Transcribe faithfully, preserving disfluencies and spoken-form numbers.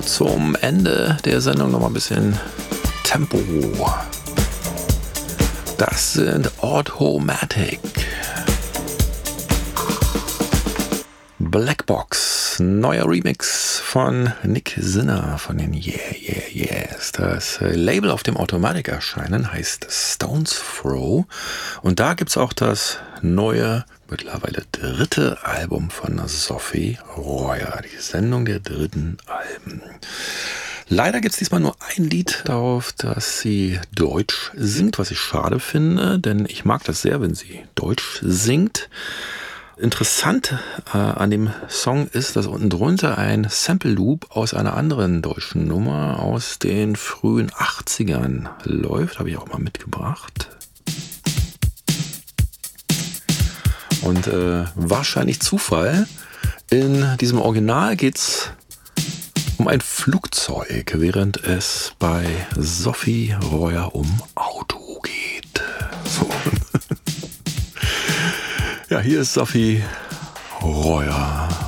zum Ende der Sendung noch mal ein bisschen Tempo. Das sind Automatic. Blackbox, neuer Remix von Nick Sinner von den Yeah, Yeah, Yeahs. Das Label, auf dem Automatic erscheinen, heißt Stones Throw. Und da gibt es auch das neue, mittlerweile dritte Album von Sophie Royer. Die Sendung der dritten Alben. Leider gibt es diesmal nur ein Lied darauf, dass sie Deutsch singt, was ich schade finde, denn ich mag das sehr, wenn sie Deutsch singt. Interessant äh, an dem Song ist, dass unten drunter ein Sample Loop aus einer anderen deutschen Nummer aus den frühen achtzigern läuft. Habe ich auch mal mitgebracht. Und äh, wahrscheinlich Zufall. In diesem Original geht's um ein Flugzeug, während es bei Sophie Royer um Auto geht. So. Ja, hier ist Sophie Royer.